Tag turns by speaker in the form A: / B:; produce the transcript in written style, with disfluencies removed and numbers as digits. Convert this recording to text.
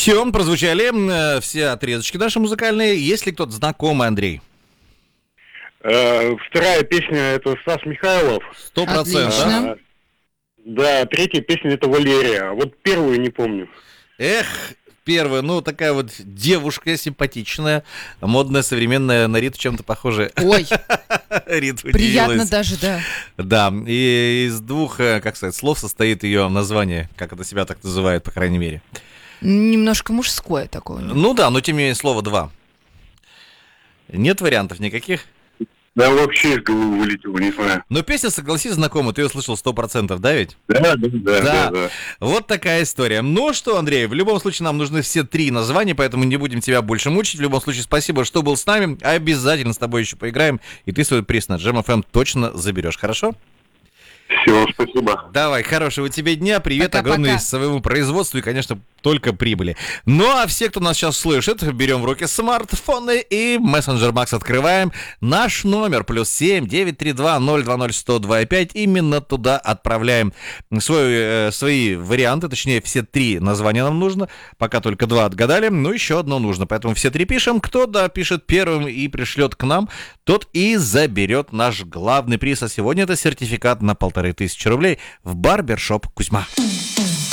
A: Все, прозвучали все отрезочки наши музыкальные. Есть ли кто-то знакомый, Андрей?
B: Вторая песня это Стас Михайлов.
A: 100%,
C: Отлично.
B: Да, третья песня это Валерия. А вот первую не помню.
A: Эх, первая, ну, такая вот девушка симпатичная, модная, современная, на Риту чем-то похожая.
C: Ой,
A: Рита
C: приятно
A: удивилась.
C: даже, да.
A: Да, и из двух, как сказать, слов состоит ее название, как это себя так называют, по крайней мере.
C: Немножко мужское такое.
A: Ну да, но тем не менее слово два. Нет вариантов никаких.
B: Да, вообще из головы вылетело, не знаю.
A: Но песня, согласись, знакомая, ты ее слышал 100%, да ведь?
B: Да.
A: Вот такая история. Ну что, Андрей, в любом случае нам нужны все три названия, поэтому не будем тебя больше мучить. В любом случае, спасибо, что был с нами. Обязательно с тобой еще поиграем, и ты свой приз на Jam FM точно заберешь, хорошо?
B: Все, спасибо.
A: Давай, хорошего тебе дня, привет
C: Пока-пока.
A: огромный своему производству и, конечно, только прибыли. Ну, а все, кто нас сейчас слышит, берем в руки смартфоны и мессенджер Макс открываем. Наш номер +7 932 020 1025. Именно туда отправляем свои варианты, точнее, все три названия нам нужно. Пока только два отгадали, но еще одно нужно. Поэтому все три пишем. Кто допишет первым и пришлет к нам, тот и заберет наш главный приз. А сегодня это сертификат на 1500 рублей в барбершоп Кузьма.